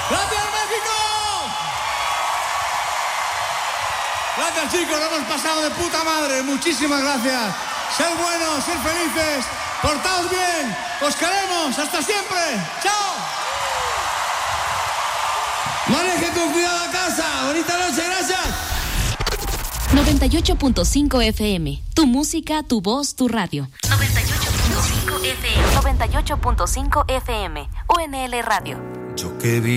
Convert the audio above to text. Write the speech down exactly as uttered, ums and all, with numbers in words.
¡Gracias, México! Gracias, chicos, lo hemos pasado de puta madre. Muchísimas gracias. Ser buenos, ser felices, portaos bien. Os queremos. Hasta siempre. ¡Chao! Manejen con cuidado a casa. Bonita noche, gracias. noventa y ocho punto cinco F M. Tu música, tu voz, tu radio. noventa y ocho punto cinco F M. noventa y ocho punto cinco F M. U N L Radio. Yo que vi